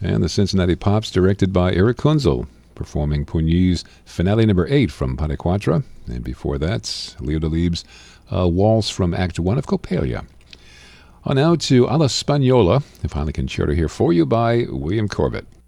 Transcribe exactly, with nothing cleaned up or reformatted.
And the Cincinnati Pops, directed by Eric Kunzel, performing Pugnini's Finale Number eight from Patti Quattro. And before that, Leo Delibes' uh, Waltz from Act one of Coppelia. On now to Alla Spagnola, the final concerto here for you by William Corbett.